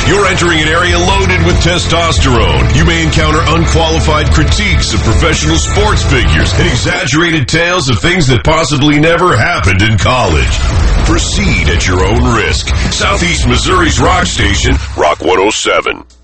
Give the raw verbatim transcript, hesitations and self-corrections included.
You're entering an area loaded with testosterone. You may encounter unqualified critiques of professional sports figures and exaggerated tales of things that possibly never happened in college. Proceed at your own risk. Southeast Missouri's rock station, Rock one oh seven.